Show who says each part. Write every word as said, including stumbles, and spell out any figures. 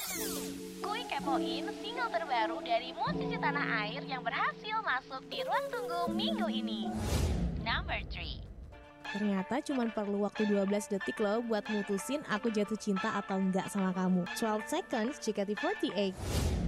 Speaker 1: Kuy kepoin single terbaru dari musisi tanah air yang berhasil masuk di ruang tunggu minggu ini. Number three.
Speaker 2: Ternyata cuma perlu waktu dua belas detik loh buat mutusin aku jatuh cinta atau enggak sama kamu. twelve seconds J K T empat delapan.